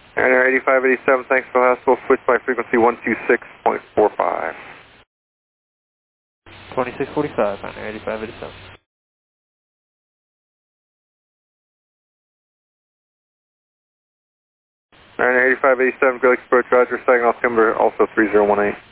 Ryanair 8587, thanks for the hassle. Switch by frequency 126.45. 2645, Ryanair 8587. Ryanair 8587, Galaxy approach, Roger, Saginaw timber, also 3018.